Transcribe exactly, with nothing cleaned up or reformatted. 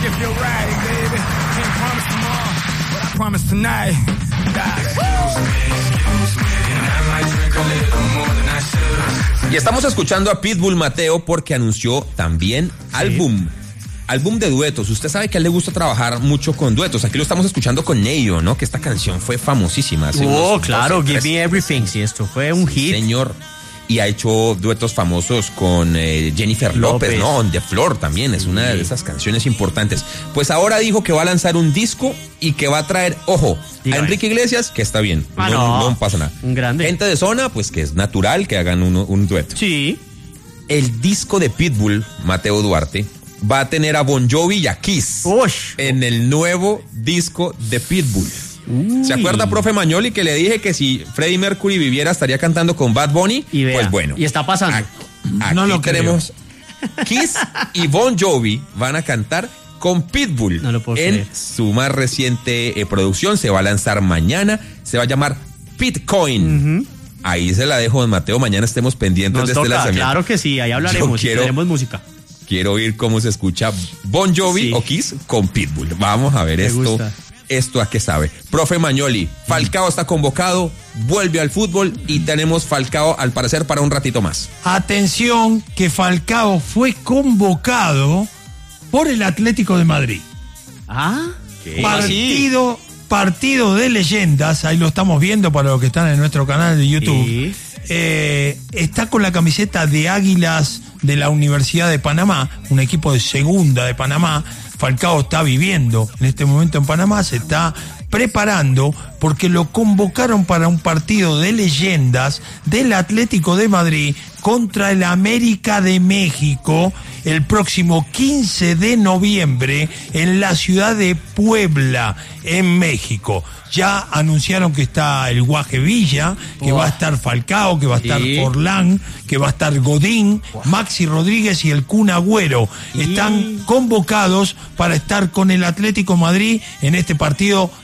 if you're right, baby. Can't promise tomorrow, but I promise tonight. Y estamos escuchando a Pitbull, Mateo, porque anunció también sí. álbum. Álbum de duetos. Usted sabe que a él le gusta trabajar mucho con duetos. Aquí lo estamos escuchando con Neyo, ¿no? Que esta canción fue famosísima. Hace oh, unos, claro, doce, Give Me Everything. Sí, esto fue un sí, hit. Señor. Y ha hecho duetos famosos con eh, Jennifer López, López, ¿no? On the Floor también es una sí. de esas canciones importantes. Pues ahora dijo que va a lanzar un disco y que va a traer, ojo, Dígame. a Enrique Iglesias, que está bien, ah, no, no. no pasa nada. Un grande. Gente de zona, pues que es natural que hagan un, un dueto. Sí. El disco de Pitbull, Mateo Duarte, va a tener a Bon Jovi y a Kiss Ush. en el nuevo disco de Pitbull. Uy. ¿Se acuerda, profe Magnoli, que le dije que si Freddie Mercury viviera estaría cantando con Bad Bunny? Y vea, pues bueno. Y está pasando. Aquí, aquí no lo tenemos. Kiss y Bon Jovi van a cantar con Pitbull no lo puedo en creer. su más reciente eh, producción. Se va a lanzar mañana. Se va a llamar Pitcoin. Uh-huh. Ahí se la dejo, don Mateo. Mañana estemos pendientes Nos de toca, este lanzamiento. Claro que sí, ahí hablaremos. Quiero, tenemos música. Quiero oír cómo se escucha Bon Jovi sí. o Kiss con Pitbull. Vamos a ver Me esto. Gusta. Esto a qué sabe. Profe Magnoli, Falcao está convocado, vuelve al fútbol y tenemos Falcao al parecer para un ratito más. Atención, que Falcao fue convocado por el Atlético de Madrid. Ah, ¿qué? Partido, partido de leyendas, ahí lo estamos viendo para los que están en nuestro canal de YouTube. ¿Sí? Eh, está con la camiseta de Águilas de la Universidad de Panamá, un equipo de segunda de Panamá. Falcao está viviendo en este momento en Panamá, se está preparando porque lo convocaron para un partido de leyendas del Atlético de Madrid contra el América de México el próximo quince de noviembre en la ciudad de Puebla, en México. Ya anunciaron que está el Guaje Villa, que oh. va a estar Falcao, que va a estar sí. Forlán, que va a estar Godín, oh. Maxi Rodríguez y el Kun Agüero. Sí. Están convocados para estar con el Atlético Madrid en este partido